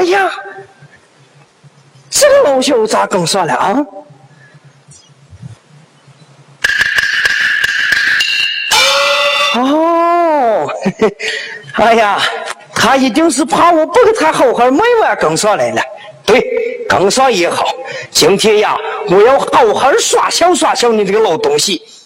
呀，这个老朽咋更算了啊？哦，嘿嘿，哎呀，他一定是怕我不给他好好卖完更算来了。对，更算也好，今天呀，我要好好耍笑耍笑你这个老东西。